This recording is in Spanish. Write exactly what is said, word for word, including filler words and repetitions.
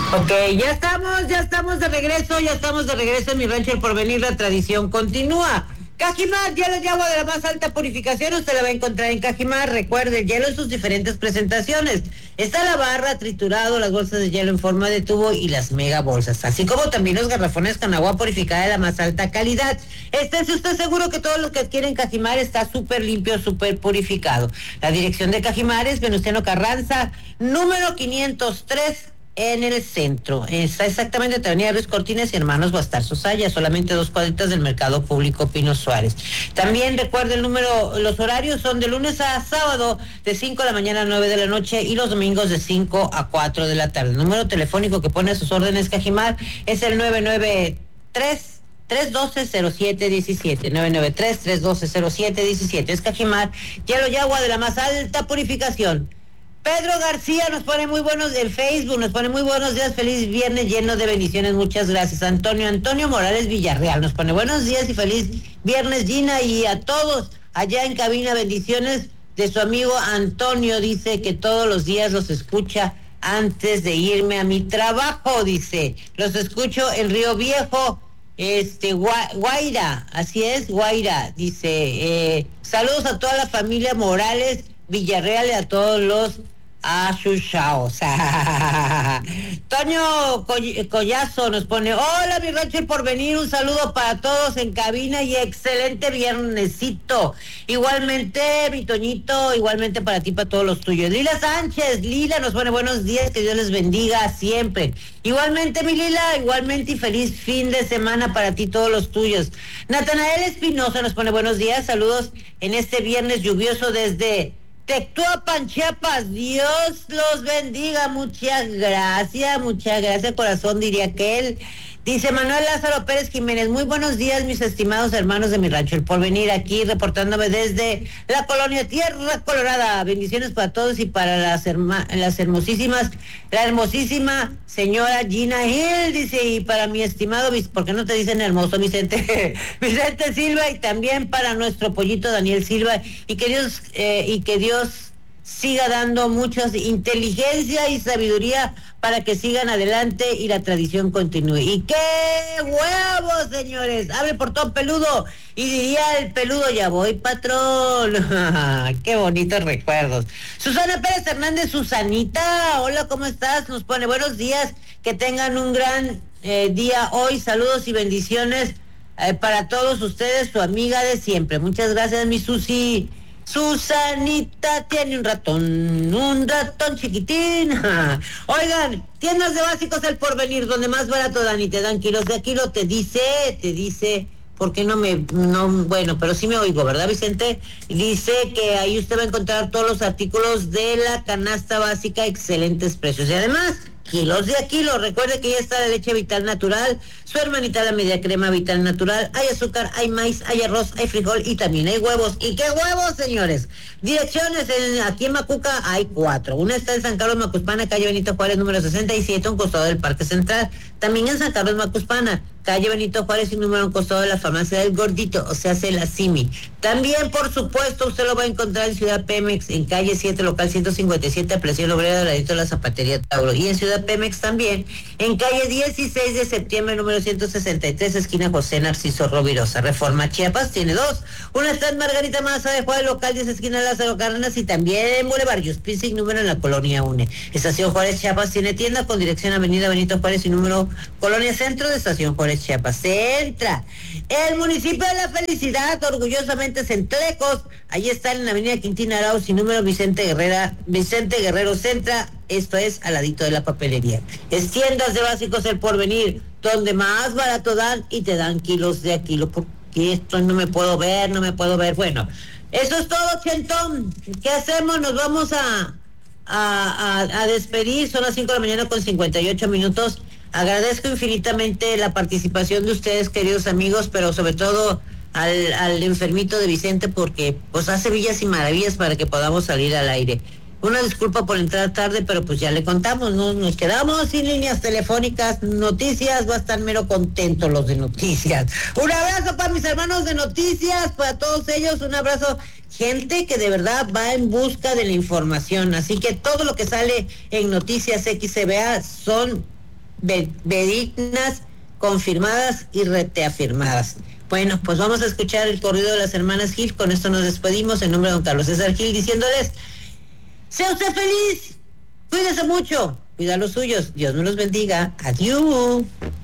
Ok, ya estamos, ya estamos de regreso, ya estamos de regreso en Mi Rancho El Porvenir, la tradición continúa. Cajimar, hielo de agua de la más alta purificación, usted la va a encontrar en Cajimar. Recuerde, el hielo en sus diferentes presentaciones. Está la barra, triturado, las bolsas de hielo en forma de tubo y las mega bolsas, así como también los garrafones con agua purificada de la más alta calidad. Estése usted seguro que todo lo que adquiere en Cajimar está súper limpio, súper purificado. La dirección de Cajimar es Venustiano Carranza, número quinientos tres, en el centro. Está exactamente entre Avenida Luis Cortines y Hermanos Bastar Sosaya, solamente dos cuadritas del Mercado Público Pino Suárez. También recuerde el número, los horarios son de lunes a sábado, de cinco de la mañana a nueve de la noche, y los domingos de cinco a cuatro de la tarde. El número telefónico que pone a sus órdenes Cajimar es el nueve nueve tres, tres uno dos, cero siete uno siete, nueve nueve tres, tres uno dos, cero siete uno siete. Es Cajimar, hielo y agua de la más alta purificación. Pedro García nos pone muy buenos en Facebook, nos pone muy buenos días, feliz viernes lleno de bendiciones, muchas gracias. Antonio, Antonio Morales Villarreal nos pone buenos días y feliz viernes, Gina, y a todos allá en cabina, bendiciones de su amigo Antonio, dice que todos los días los escucha antes de irme a mi trabajo, dice, los escucho en Río Viejo, este, Guaira, así es, Guaira, dice, eh, saludos a toda la familia Morales Villarreal y a todos los achuchaos. Toño Collazo nos pone, hola mi rancho El Porvenir, un saludo para todos en cabina y excelente viernesito. Igualmente mi Toñito, igualmente para ti, para todos los tuyos. Lila Sánchez, Lila nos pone buenos días, que Dios les bendiga siempre. Igualmente mi Lila, igualmente y feliz fin de semana para ti, todos los tuyos. Natanael Espinosa nos pone buenos días, saludos en este viernes lluvioso desde Tectuapan, Chiapas. Dios los bendiga, muchas gracias, muchas gracias, corazón, diría aquel. Dice Manuel Lázaro Pérez Jiménez, muy buenos días, mis estimados hermanos de mi rancho El Porvenir, aquí reportándome desde la colonia Tierra Colorada. Bendiciones para todos y para las, herma, las hermosísimas, la hermosísima señora Gina Hill, dice, y para mi estimado, ¿por qué no te dicen hermoso, Vicente? Vicente Silva, y también para nuestro pollito Daniel Silva, y que Dios, eh, y que Dios siga dando mucha inteligencia y sabiduría para que sigan adelante y la tradición continúe. ¡Y qué huevos, señores! ¡Abre portón peludo! Y diría el peludo, ya voy, patrón. ¡Qué bonitos recuerdos! Susana Pérez Hernández, Susanita, hola, ¿cómo estás? Nos pone buenos días, que tengan un gran eh, día hoy. Saludos y bendiciones eh, para todos ustedes, su amiga de siempre. Muchas gracias, mi Susi. Susanita tiene un ratón, un ratón chiquitín. Oigan, tiendas de básicos El Porvenir, donde más barato dan y te dan kilos de kilo, te dice, te dice, ¿por qué no me, no, bueno, pero sí me oigo, ¿verdad, Vicente? Dice que ahí usted va a encontrar todos los artículos de la canasta básica, excelentes precios. Y además, kilos de a kilo. Recuerde que ya está la leche Vital Natural, su hermanita la media crema Vital Natural, hay azúcar, hay maíz, hay arroz, hay frijol y también hay huevos. ¿Y qué huevos, señores? Direcciones, en, aquí en Macuca hay cuatro. Una está en San Carlos Macuspana, calle Benito Juárez número sesenta y siete, un costado del Parque Central. También en San Carlos Macuspana, calle Benito Juárez y número un costado de la farmacia del Gordito, o sea, hace la Simi. También, por supuesto, usted lo va a encontrar en Ciudad Pemex, en calle siete, local ciento cincuenta y siete, a Presión Obrera, al ladito de la Zapatería Tauro. Y en Ciudad Pemex también, en calle dieciséis de septiembre, número ciento sesenta y tres, esquina José Narciso Rovirosa. Reforma Chiapas tiene dos. Una está en Margarita Maza de Juárez, local diez, esquina Lázaro Cárdenas, y también en Boulevard Yuspinzig, número en la Colonia UNE. Estación Juárez Chiapas tiene tienda con dirección Avenida Benito Juárez y número Colonia Centro de Estación Juárez Chiapas. Se entra. El municipio de La Felicidad, orgullosamente Centlecos, ahí está en la Avenida Quintín Arauz y número Vicente Guerrera, Vicente Guerrero Centra, esto es al ladito de la papelería. Es tiendas de básicos El Porvenir, donde más barato dan y te dan kilos de a kilo, porque esto no me puedo ver, no me puedo ver. Bueno, eso es todo, Chentón. ¿Qué hacemos? Nos vamos a, a, a, a despedir, son las cinco de la mañana con cincuenta y ocho minutos. Agradezco infinitamente la participación de ustedes, queridos amigos, pero sobre todo al, al enfermito de Vicente, porque pues hace villas y maravillas para que podamos salir al aire. Una disculpa por entrar tarde, pero pues ya le contamos, ¿no? Nos quedamos sin líneas telefónicas, noticias, va a estar mero contentos los de noticias. Un abrazo para mis hermanos de noticias, para todos ellos, un abrazo. Gente que de verdad va en busca de la información, así que todo lo que sale en Noticias X C B A son vedignas, confirmadas y reteafirmadas. Bueno, pues vamos a escuchar el corrido de las hermanas Gil. Con esto nos despedimos en nombre de don Carlos César Gil, diciéndoles: sea usted feliz, cuídese mucho, cuida a los suyos, Dios me los bendiga, adiós.